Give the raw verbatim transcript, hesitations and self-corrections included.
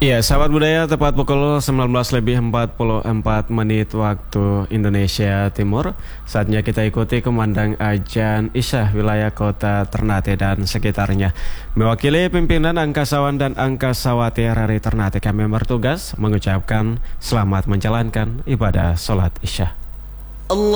Iya, sahabat budaya, tepat pukul sembilan belas lebih empat puluh empat menit waktu Indonesia Timur. Saatnya kita ikuti kumandang ajan Isya wilayah kota Ternate dan sekitarnya. Mewakili pimpinan angkasawan dan angkasawati R R I Ternate, kami bertugas mengucapkan selamat menjalankan ibadah sholat Isya.